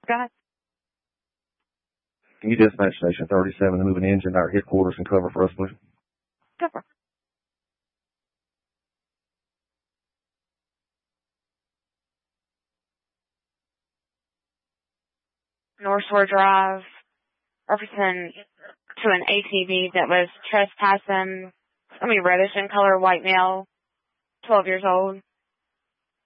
Go ahead. Can you dispatch Station 37 to move an engine to our headquarters and cover for us, please? Go for it. North Shore Drive, referencing to an ATV that was trespassing. Reddish in color, white male, 12 years old.